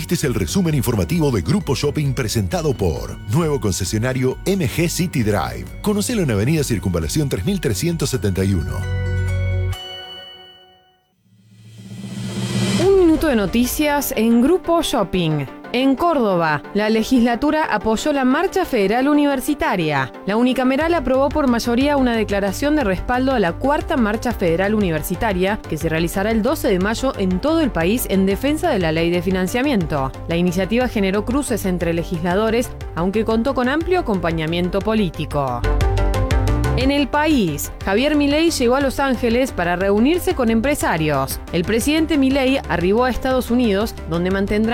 Este es el resumen informativo de Grupo Shopping presentado por Nuevo concesionario MG City Drive. Conocelo en Avenida Circunvalación 3371. Un minuto de noticias en Grupo Shopping. En Córdoba, la legislatura apoyó la Marcha Federal Universitaria. La unicameral aprobó por mayoría una declaración de respaldo a la cuarta Marcha Federal Universitaria, que se realizará el 12 de mayo en todo el país en defensa de la ley de financiamiento. La iniciativa generó cruces entre legisladores, aunque contó con amplio acompañamiento político. En el país, Javier Milei llegó a Los Ángeles para reunirse con empresarios. El presidente Milei arribó a Estados Unidos, donde mantendrá